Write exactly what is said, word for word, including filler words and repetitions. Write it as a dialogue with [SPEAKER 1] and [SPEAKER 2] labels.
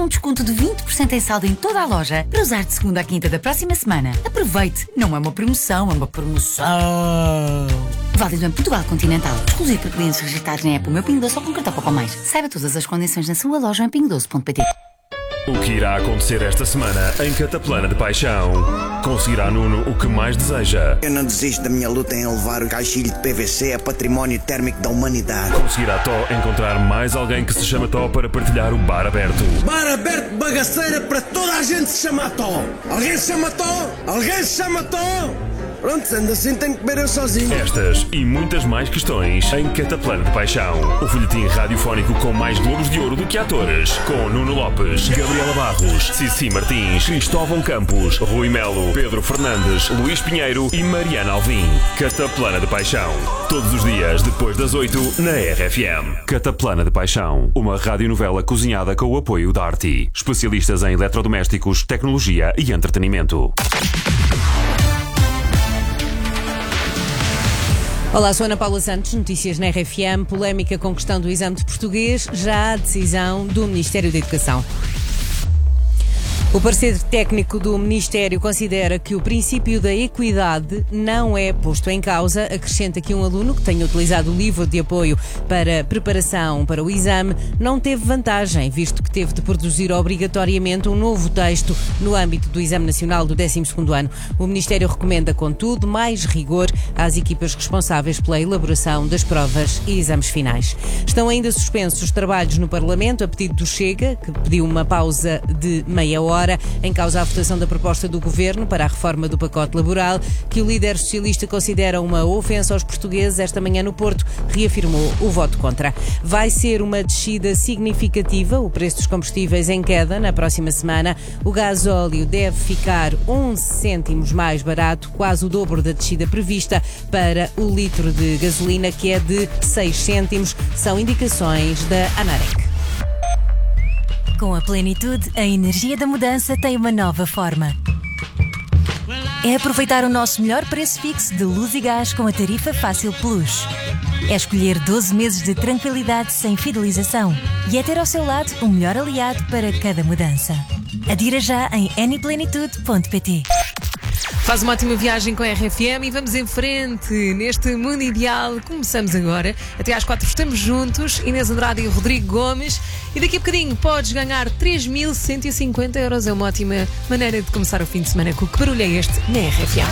[SPEAKER 1] um desconto de vinte por cento em saldo em toda a loja para usar de segunda à quinta da próxima semana. Aproveite! Não é uma promoção, é uma promoção! Válido em Portugal Continental. Exclusivo para clientes registrados na app O Meu Pingo Doce ou com cartão Pouco Mais. Saiba todas as condições na sua loja em pingo doce ponto pt.
[SPEAKER 2] O que irá acontecer esta semana em Cataplana de Paixão? Conseguirá Nuno o que mais deseja?
[SPEAKER 3] Eu não desisto da minha luta em elevar o caixilho de P V C a património térmico da humanidade.
[SPEAKER 2] Conseguirá Tó encontrar mais alguém que se chama Tó para partilhar o bar aberto?
[SPEAKER 3] Bar aberto bagaceira para toda a gente se chama Tó. Alguém se chama Tó? Alguém se chama Tó? Pronto, sendo assim tenho que beber eu sozinho.
[SPEAKER 2] Estas e muitas mais questões em Cataplana de Paixão. O folhetim radiofónico com mais globos de ouro do que atores. Com Nuno Lopes, Gabriela Barros, Cici Martins, Cristóvão Campos, Rui Melo, Pedro Fernandes, Luís Pinheiro e Mariana Alvim. Cataplana de Paixão. Todos os dias, depois das oito, na R F M. Cataplana de Paixão. Uma radionovela cozinhada com o apoio da Arti. Especialistas em eletrodomésticos, tecnologia e entretenimento.
[SPEAKER 4] Olá, sou Ana Paula Santos, notícias na R F M, polémica com questão do exame de português, já a decisão do Ministério da Educação. O parecer técnico do Ministério considera que o princípio da equidade não é posto em causa. Acrescenta que um aluno que tenha utilizado o livro de apoio para preparação para o exame não teve vantagem, visto que teve de produzir obrigatoriamente um novo texto no âmbito do Exame Nacional do décimo segundo ano. O Ministério recomenda, contudo, mais rigor às equipas responsáveis pela elaboração das provas e exames finais. Estão ainda suspensos os trabalhos no Parlamento, a pedido do Chega, que pediu uma pausa de meia hora. Em causa a votação da proposta do Governo para a reforma do pacote laboral, que o líder socialista considera uma ofensa aos portugueses. Esta manhã no Porto reafirmou o voto contra. Vai ser uma descida significativa, o preço dos combustíveis em queda na próxima semana. O gasóleo deve ficar onze cêntimos mais barato, quase o dobro da descida prevista para o litro de gasolina, que é de seis cêntimos. São indicações da ANAREC.
[SPEAKER 5] Com a Plenitude, a energia da mudança tem uma nova forma. É aproveitar o nosso melhor preço fixo de luz e gás com a tarifa Fácil Plus. É escolher doze meses de tranquilidade sem fidelização. E é ter ao seu lado o melhor aliado para cada mudança. Adira já em any plenitude ponto pt.
[SPEAKER 4] Faz uma ótima viagem com a R F M e vamos em frente neste mundo ideal. Começamos agora. Até às quatro estamos juntos, Inês Andrade e Rodrigo Gomes. E daqui a bocadinho podes ganhar três mil cento e cinquenta euros. É uma ótima maneira de começar o fim de semana com o Que Barulho é Este na R F M.